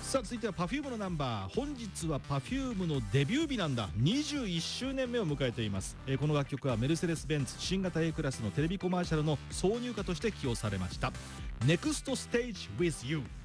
さあ続いては Perfume のナンバー。本日は Perfume のデビュー日なんだ。21周年目を迎えています。この楽曲はメルセデス・ベンツ新型 A クラスのテレビコマーシャルの挿入歌として起用されました。 NEXT STAGE WITH YOU。